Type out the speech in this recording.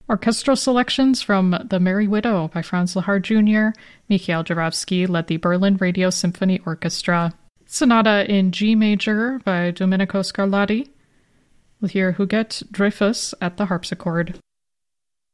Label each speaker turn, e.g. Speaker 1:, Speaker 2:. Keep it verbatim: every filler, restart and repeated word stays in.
Speaker 1: Orchestral selections from The Merry Widow by Franz Lehár Junior Mikhail Juravsky led the Berlin Radio Symphony Orchestra. Sonata in G major by Domenico Scarlatti. We'll hear Huguette Dreyfus at the harpsichord.